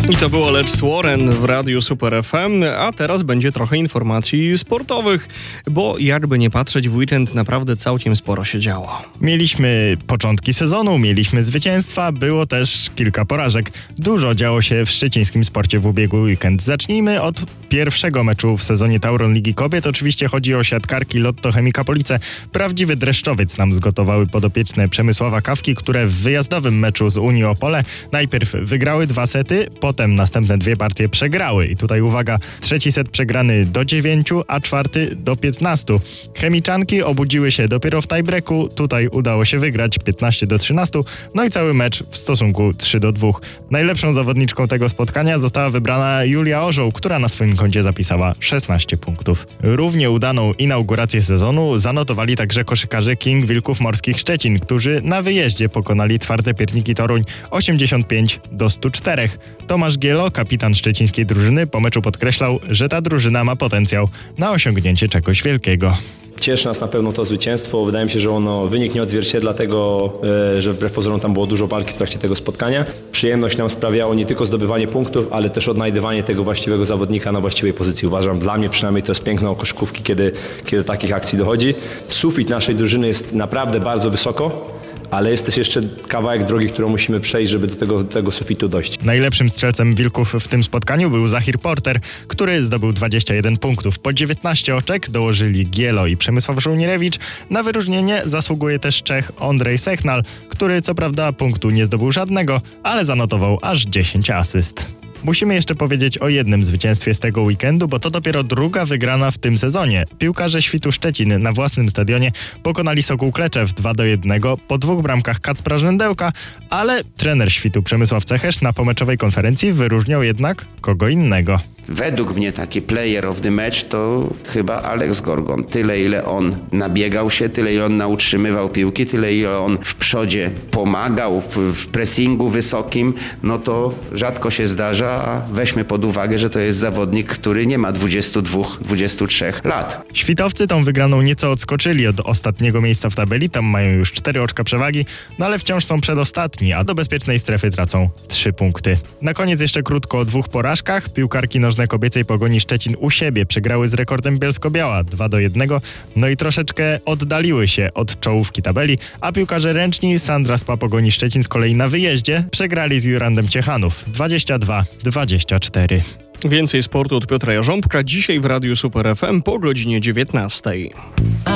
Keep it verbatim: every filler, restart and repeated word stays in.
I to było Lecz Warren w Radiu Super F M, a teraz będzie trochę informacji sportowych, bo jakby nie patrzeć, w weekend naprawdę całkiem sporo się działo. Mieliśmy początki sezonu, mieliśmy zwycięstwa, było też kilka porażek. Dużo działo się w szczecińskim sporcie w ubiegły weekend. Zacznijmy od pierwszego meczu w sezonie Tauron Ligi Kobiet. Oczywiście chodzi o siatkarki Lotto Chemika Police. Prawdziwy dreszczowiec nam zgotowały podopieczne Przemysława Kawki, które w wyjazdowym meczu z Unii Opole najpierw wygrały dwa sety, potem następne dwie partie przegrały. I tutaj uwaga, trzeci set przegrany do dziewięciu, a czwarty do piętnastu. Chemiczanki obudziły się dopiero w tiebreaku. Tutaj udało się wygrać piętnaście do trzynastu. No i cały mecz w stosunku trzy do dwóch. Najlepszą zawodniczką tego spotkania została wybrana Julia Orzeł, która na swoim koncie zapisała szesnaście punktów. Równie udaną inaugurację sezonu zanotowali także koszykarze King Wilków Morskich Szczecin, którzy na wyjeździe pokonali twarde pierniki Toruń osiemdziesiąt pięć do stu czterech. Tomasz Gielo, kapitan szczecińskiej drużyny, po meczu podkreślał, że ta drużyna ma potencjał na osiągnięcie czegoś wielkiego. Cieszy nas na pewno to zwycięstwo. Wydaje mi się, że ono wynik nie odzwierciedla tego, że wbrew pozorom tam było dużo walki w trakcie tego spotkania. Przyjemność nam sprawiało nie tylko zdobywanie punktów, ale też odnajdywanie tego właściwego zawodnika na właściwej pozycji. Uważam, dla mnie przynajmniej to jest piękno o koszykówki, kiedy, kiedy do takich akcji dochodzi. Sufit naszej drużyny jest naprawdę bardzo wysoko, ale jest też jeszcze kawałek drogi, którą musimy przejść, żeby do tego, do tego sufitu dojść. Najlepszym strzelcem Wilków w tym spotkaniu był Zahir Porter, który zdobył dwadzieścia jeden punktów. Po dziewiętnaście oczek dołożyli Gielo i Przemysław Żołnierewicz. Na wyróżnienie zasługuje też Czech Ondrej Sechnal, który co prawda punktu nie zdobył żadnego, ale zanotował aż dziesięć asyst. Musimy jeszcze powiedzieć o jednym zwycięstwie z tego weekendu, bo to dopiero druga wygrana w tym sezonie. Piłkarze Świtu Szczecin na własnym stadionie pokonali Sokół Kleczew dwa do jednego po dwóch bramkach Kacpra Żędełka, ale trener Świtu Przemysław Cechesz na pomeczowej konferencji wyróżniał jednak kogo innego. Według mnie taki player of the match to chyba Alex Gorgon. Tyle, ile on nabiegał się, tyle, ile on nautrzymywał piłki, tyle, ile on w przodzie pomagał, w, w pressingu wysokim, no to rzadko się zdarza, a weźmy pod uwagę, że to jest zawodnik, który nie ma dwudziestu dwóch, dwudziestu trzech lat. Świtowcy tą wygraną nieco odskoczyli od ostatniego miejsca w tabeli, tam mają już cztery oczka przewagi, no ale wciąż są przedostatni, a do bezpiecznej strefy tracą trzy punkty. Na koniec jeszcze krótko o dwóch porażkach. Piłkarki nożne kobiecej Pogoni Szczecin u siebie przegrały z Rekordem Bielsko-Biała dwa do jednego, no i troszeczkę oddaliły się od czołówki tabeli, a piłkarze ręczni Sandra Spa Pogoni Szczecin z kolei na wyjeździe przegrali z Jurandem Ciechanów dwadzieścia dwa do dwudziestu czterech. Więcej sportu od Piotra Jarząbka dzisiaj w Radiu Super F M po godzinie dziewiętnastej.